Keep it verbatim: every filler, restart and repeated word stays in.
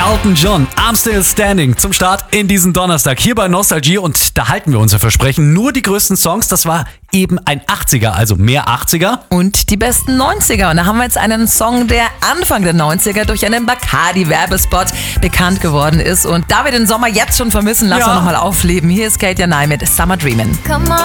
Elton John, I'm Still Standing zum Start in diesen Donnerstag hier bei Nostalgie, und da halten wir unser Versprechen. Nur die größten Songs, das war eben ein achtziger, also mehr achtziger. Und die besten neunziger. Und da haben wir jetzt einen Song, der Anfang der neunziger durch einen Bacardi-Werbespot bekannt geworden ist. Und da wir den Sommer jetzt schon vermissen, lassen Ja. wir nochmal aufleben. Hier ist Kate Janai mit Summer Dreamin'.